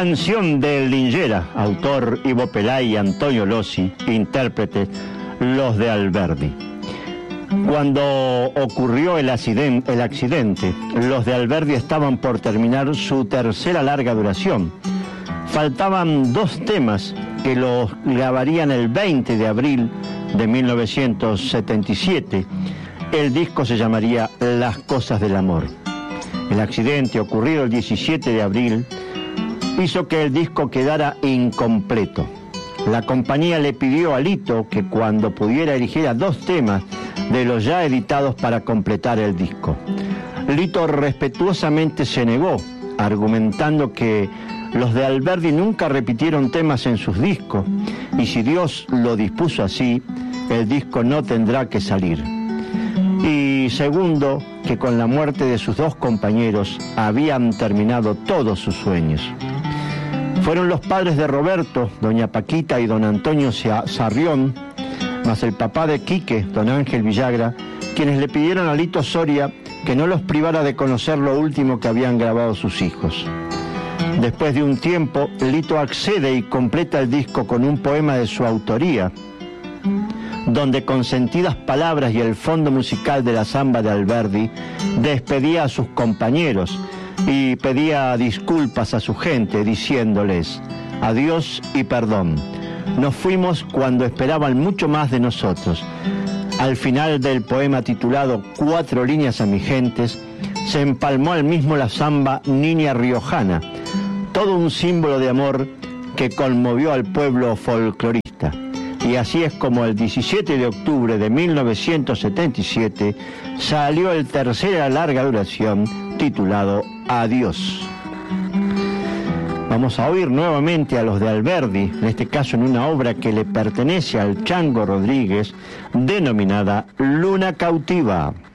Canción de Lingera, autor Ivo Pelay y Antonio Lossi, intérpretes Los de Alberdi. Cuando ocurrió el accidente, Los de Alberdi estaban por terminar su tercera larga duración. Faltaban 2 temas que los grabarían el 20 de abril de 1977. El disco se llamaría Las Cosas del Amor. El accidente ocurrido el 17 de abril hizo que el disco quedara incompleto. La compañía le pidió a Lito que cuando pudiera eligiera 2 temas de los ya editados para completar el disco. Lito respetuosamente se negó, argumentando que los de Alberdi nunca repitieron temas en sus discos y si Dios lo dispuso así, el disco no tendrá que salir. Y segundo, que con la muerte de sus 2 compañeros habían terminado todos sus sueños. Fueron los padres de Roberto, doña Paquita y don Antonio Sarrión, más el papá de Quique, don Ángel Villagra, quienes le pidieron a Lito Soria que no los privara de conocer lo último que habían grabado sus hijos. Después de un tiempo, Lito accede y completa el disco con un poema de su autoría, donde con sentidas palabras y el fondo musical de la samba de Alberdi, despedía a sus compañeros y pedía disculpas a su gente, diciéndoles adiós y perdón. Nos fuimos cuando esperaban mucho más de nosotros. Al final del poema titulado 4 líneas a mis gentes, se empalmó al mismo la samba Niña Riojana, todo un símbolo de amor que conmovió al pueblo folclorista. Y así es como el 17 de octubre de 1977 salió el tercera larga duración titulado Adiós. Vamos a oír nuevamente a los de Alberdi, en este caso en una obra que le pertenece al Chango Rodríguez, denominada Luna Cautiva.